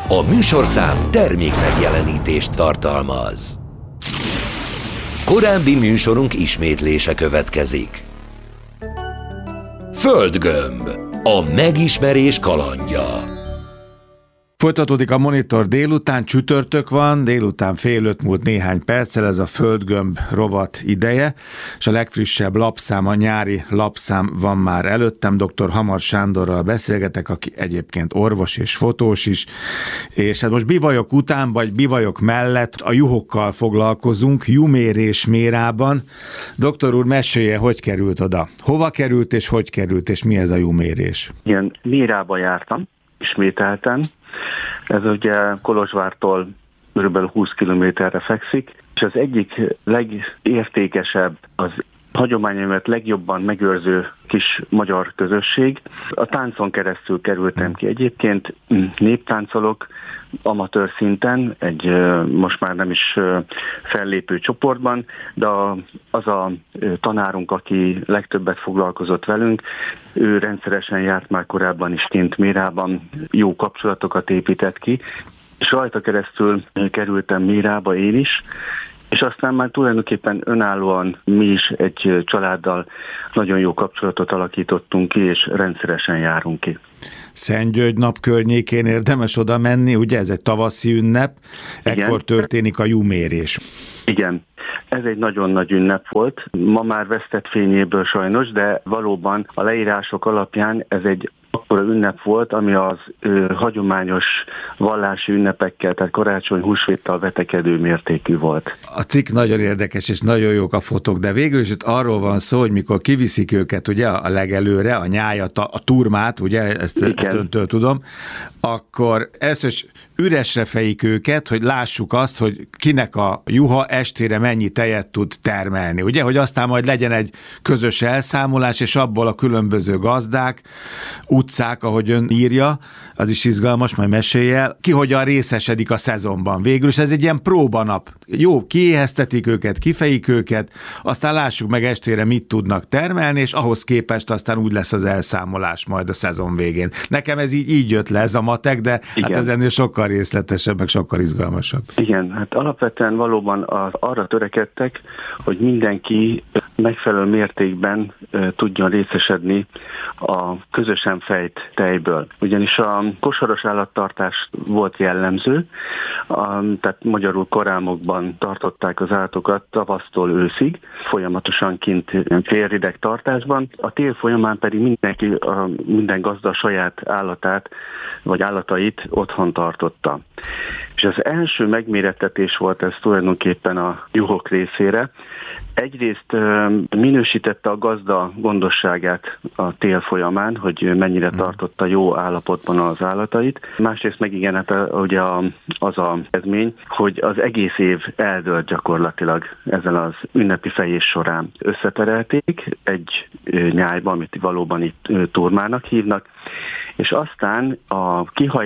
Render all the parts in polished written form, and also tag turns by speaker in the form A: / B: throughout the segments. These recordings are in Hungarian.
A: A műsorszám termék megjelenítést tartalmaz. Korábbi műsorunk ismétlése következik. Földgömb. A megismerés kalandja.
B: Folytatódik a Monitor délután, csütörtök van, délután 4:30 múlt néhány perccel, ez a Földgömb rovat ideje, és a legfrissebb lapszám, a nyári lapszám van már előttem, dr. Hamar Sándorral beszélgetek, aki egyébként orvos és fotós is, és hát most bivajok után, vagy bivajok mellett a juhokkal foglalkozunk, juhmérés Mérában. Doktor úr, mesélje, hogy került oda? Hova került, és hogy került, és mi ez a juhmérés?
C: Igen, Mérába jártam, ismételten. Ez ugye Kolozsvártól kb. 20 kilométerre fekszik, és az egyik legértékesebb, az hagyományomat legjobban megőrző kis magyar közösség. A táncon keresztül kerültem ki. Egyébként néptáncolok amatőr szinten, egy most már nem is fellépő csoportban, de az a tanárunk, aki legtöbbet foglalkozott velünk, ő rendszeresen járt már korábban is kint Mérában, jó kapcsolatokat épített ki, és rajta keresztül kerültem Mérába én is, és aztán már tulajdonképpen önállóan mi is egy családdal nagyon jó kapcsolatot alakítottunk ki, és rendszeresen járunk ki.
B: Szentgyörgy nap környékén érdemes oda menni, ugye ez egy tavaszi ünnep,
C: igen.
B: Ekkor történik a juhmérés.
C: Igen, ez egy nagyon nagy ünnep volt, ma már vesztett fényéből sajnos, de valóban a leírások alapján ez egy akkora ünnep volt, ami az hagyományos vallási ünnepekkel, tehát karácsony, húsvéttal vetekedő mértékű volt.
B: A cikk nagyon érdekes, és nagyon jók a fotók, de végül is itt arról van szó, hogy mikor kiviszik őket ugye a legelőre, a nyájat, a turmát, ugye, ezt öntől tudom, akkor először is üresre fejik őket, hogy lássuk azt, hogy kinek a juha estére mennyi tejet tud termelni, ugye, hogy aztán majd legyen egy közös elszámolás, és abból a különböző gazdák, utcák, ahogy ön írja, az is izgalmas, majd mesélj el, ki hogyan részesedik a szezonban. Végül is ez egy ilyen próbanap. Jó, kiéheztetik őket, kifejik őket, aztán lássuk meg estére mit tudnak termelni, és ahhoz képest aztán úgy lesz az elszámolás majd a szezon végén. Nekem ez így jött le, ez a matek, de hát ez ennél sokkal részletesebb, meg sokkal izgalmasabb.
C: Igen, hát alapvetően valóban arra törekedtek, hogy mindenki megfelelő mértékben tudjon részesedni a közösen fejt tejből. Ugyanis a kosaros állattartás volt jellemző, tehát magyarul korámokban tartották az állatokat tavasztól őszig, folyamatosan kint félrideg tartásban. A tél folyamán pedig minden gazda saját állatát vagy állatait otthon tartotta. És az első megmérettetés volt ez tulajdonképpen a juhok részére. Egyrészt minősítette a gazda gondosságát a tél folyamán, hogy mennyire tartotta jó állapotban az állatait. Másrészt meg igen, hát ugye az a eredmény, hogy az egész év eldőlt gyakorlatilag ezen az ünnepi fejés során. Összeterelték egy nyájba, amit valóban itt turmának hívnak, és aztán a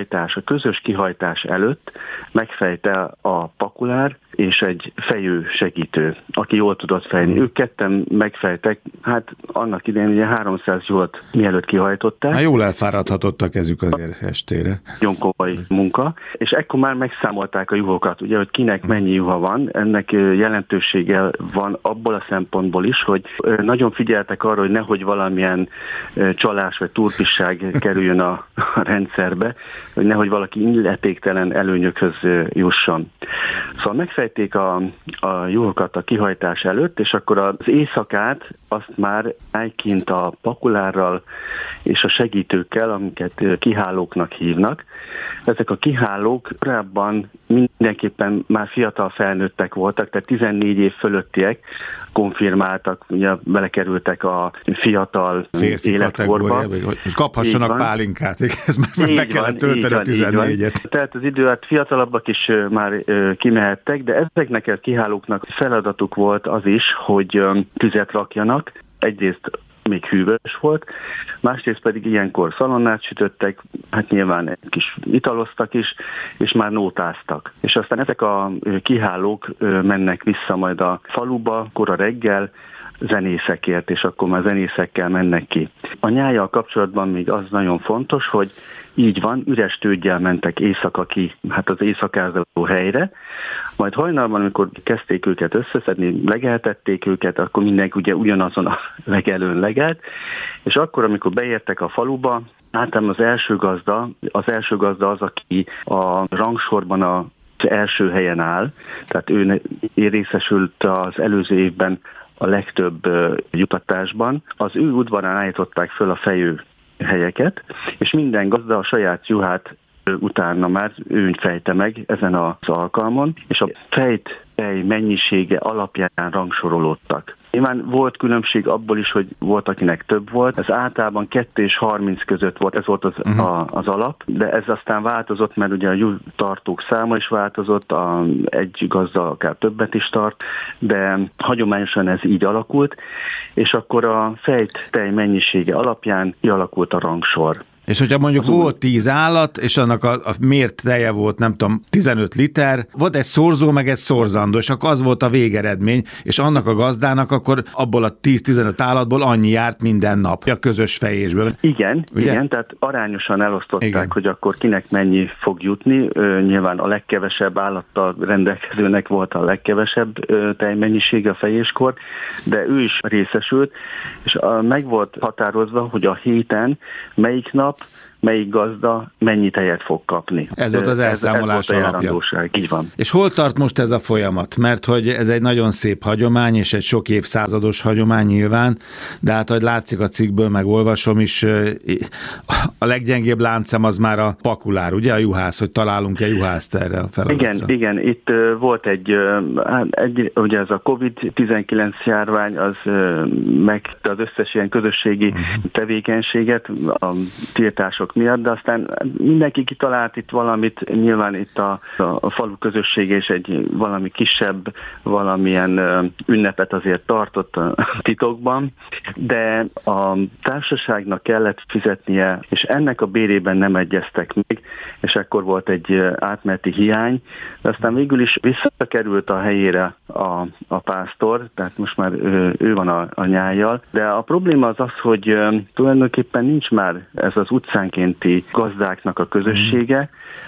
C: közös kihajtás előtt megfejte a pakulár és egy fejő segítő, aki jól tudott fejni. Ők ketten megfejtek, hát annak idején ugye 300 juhot mielőtt kihajtották.
B: Hát jól elfáradhatott a kezük azért estére.
C: Nagyon komoly munka, és ekkor már megszámolták a juhokat, ugye, hogy kinek mennyi juha van. Ennek jelentősége van abból a szempontból is, hogy nagyon figyeltek arra, hogy nehogy valamilyen csalás vagy turpisság kerüljön a rendszerbe, hogy nehogy valaki illetéktelen előnyökhöz jusson. Szóval megfejték a juhokat a kihajtás előtt, és akkor az éjszakát azt már kint a pakulárral és a segítőkkel, amiket kihálóknak hívnak. Ezek a kihálók korábban mindenképpen már fiatal felnőttek voltak, tehát 14 év fölöttiek, konfirmáltak, ugye belekerültek a fiatal
B: férfi
C: életkorba.
B: Hogy kaphassanak pálinkát, ez meg be kellett tölteni a 14-et.
C: Tehát az idő, hát fiatalabbak is már kimehettek, de ezeknek a kihálóknak feladatuk volt az is, hogy tüzet rakjanak. Egyrészt még hűvös volt, másrészt pedig ilyenkor szalonnát sütöttek, hát nyilván egy kis italoztak is, és már nótáztak. És aztán ezek a kihálók mennek vissza majd a faluba, kora reggel, zenészekért, és akkor már zenészekkel mennek ki. A nyájjal kapcsolatban még az nagyon fontos, hogy így van, üres tőggyel mentek éjszaka ki, hát az éjszakázó helyre, majd hajnalban, amikor kezdték őket összeszedni, legeltették őket, akkor mindenki ugye ugyanazon a legelőn legelt, és akkor, amikor beértek a faluba, általában az első gazda az, aki a rangsorban az első helyen áll, tehát ő részesült az előző évben a legtöbb jutatásban. Az ő udvarán állították föl a fejő helyeket, és minden gazda a saját juhát utána már ő fejte meg ezen az alkalmon, és a fejtej mennyisége alapján rangsorolódtak. Nyilván volt különbség abból is, hogy volt, akinek több volt. Ez általában 2 és 30 között volt, ez volt az alap, de ez aztán változott, mert ugye a juhtartók száma is változott, egy gazda akár többet is tart, de hagyományosan ez így alakult, és akkor a fejtej mennyisége alapján kialakult a rangsor.
B: És hogyha mondjuk volt 10 állat, és annak a mért teje volt, nem tudom, 15 liter, volt egy szorzó, meg egy szorzandó, és akkor az volt a végeredmény, és annak a gazdának akkor abból a 10-15 állatból annyi járt minden nap a közös fejésből.
C: Igen, tehát arányosan elosztották, hogy akkor kinek mennyi fog jutni. Nyilván a legkevesebb állattal rendelkezőnek volt a legkevesebb tejmennyisége a fejéskor, de ő is részesült, és meg volt határozva, hogy a héten melyik nap, melyik gazda mennyi tejet fog kapni.
B: Ez volt az elszámolás alapja.
C: Így van.
B: És hol tart most ez a folyamat? Mert hogy ez egy nagyon szép hagyomány, és egy sok évszázados hagyomány nyilván, de hát, hogy látszik a cikkből, meg olvasom is, a leggyengébb láncem az már a pakulár, ugye a juhász, hogy találunk-e juhászt erre a feladatra?
C: Igen, itt volt ugye ez a COVID-19 járvány, az megtette az összes ilyen közösségi tevékenységet, a tiltások miatt, de aztán mindenki kitalált itt valamit, nyilván itt a falu közössége is egy valami kisebb, valamilyen ünnepet azért tartott a titokban, de a társaságnak kellett fizetnie, és ennek a bérében nem egyeztek meg, és akkor volt egy átmeneti hiány, de aztán végül is visszakerült a helyére a pásztor, tehát most már ő van a nyájjal, de a probléma az az, hogy tulajdonképpen nincs már ez az utcánkénti gazdáknak a közössége,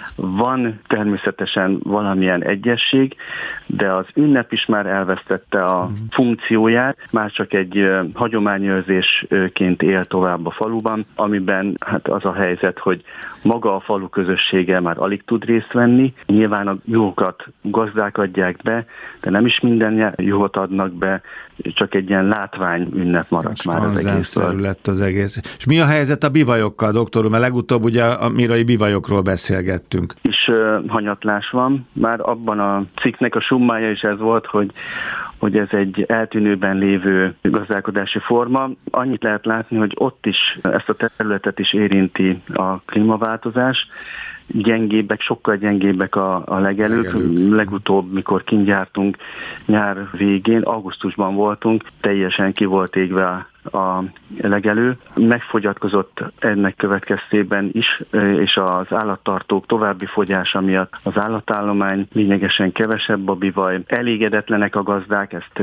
C: van természetesen valamilyen egyesség, de az ünnep is már elvesztette a funkcióját, már csak egy hagyományőrzésként él tovább a faluban, amiben hát az a helyzet, hogy maga a falu közössége már alig tud részt venni. Nyilván a juhokat gazdák adják be, de nem is minden juhot adnak be, csak egy ilyen látvány ünnep maradt már az egész.
B: Lett az egész. És mi a helyzet a bivajokkal, doktor úr? Mert legutóbb ugye a mirai bivajokról beszélgettünk.
C: És hanyatlás van. Már abban a cikknek a summája is ez volt, hogy ez egy eltűnőben lévő gazdálkodási forma. Annyit lehet látni, hogy ott is ezt a területet is érinti a klímaváltozás. Gyengébbek, sokkal gyengébbek a legelők. Legutóbb, mikor kint jártunk nyár végén, augusztusban voltunk, teljesen ki volt égve a legelő. Megfogyatkozott ennek következtében is, és az állattartók további fogyása miatt az állatállomány lényegesen kevesebb a bivaj. Elégedetlenek a gazdák, ezt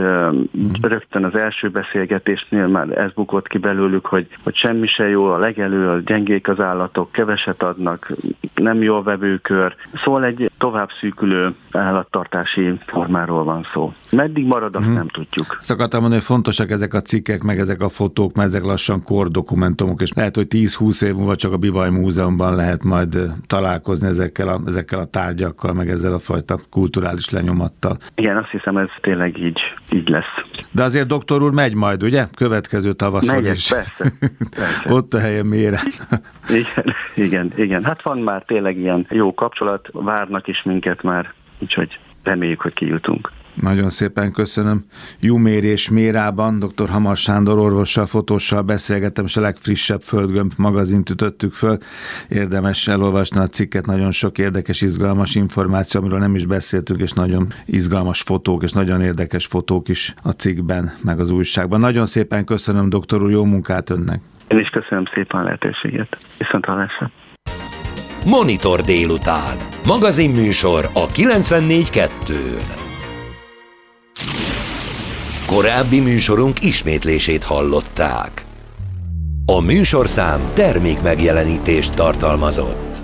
C: rögtön az első beszélgetésnél már ez bukott ki belőlük, hogy semmi se jó, a legelő, gyengék az állatok, keveset adnak, nem jó a vevőkör. Szóval egy tovább szűkülő állattartási formáról van szó. Meddig marad, azt nem tudjuk.
B: Azt akartam mondani, hogy fontosak ezek a cikkek, meg ezek a fotók, mert ezek lassan kordokumentumok, és lehet, hogy 10-20 év múlva csak a Bivaj Múzeumban lehet majd találkozni ezekkel a tárgyakkal, meg ezzel a fajta kulturális lenyomattal.
C: Igen, azt hiszem, ez tényleg így lesz.
B: De azért doktor úr megy majd, ugye? Következő tavaszon is.
C: Persze.
B: Ott a helyen mélyre.
C: Igen. Hát van már tényleg ilyen jó kapcsolat, várnak is minket már, úgyhogy reméljük, hogy kijutunk.
B: Nagyon szépen köszönöm. Jumérés Mérában dr. Hamar Sándor orvossal, fotóssal beszélgettem, és a legfrissebb Földgömb magazint ütöttük föl. Érdemes elolvasni a cikket, nagyon sok érdekes, izgalmas információ, amiről nem is beszéltünk, és nagyon izgalmas fotók, és nagyon érdekes fotók is a cikkben, meg az újságban. Nagyon szépen köszönöm, doktor úr, jó munkát önnek.
C: Én is köszönöm szépen a lehetőséget. Viszonthallásra.
A: Monitor délután. Magazinműsor a 94.2-n. Korábbi műsorunk ismétlését hallották. A műsorszám termék megjelenítést tartalmazott.